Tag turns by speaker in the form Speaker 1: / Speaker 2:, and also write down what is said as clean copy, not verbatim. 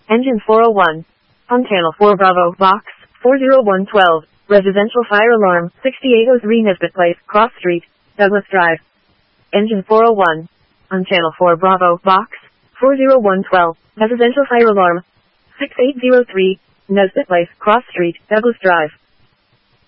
Speaker 1: Engine 401. On channel 4 Bravo, box 40112. Residential fire alarm, 6803 Nisbet Place, Cross Street, Douglas Drive. Engine 401. On channel 4 Bravo, box 40112. Residential fire alarm, 6803 Nisbet Place, Cross Street, Douglas Drive.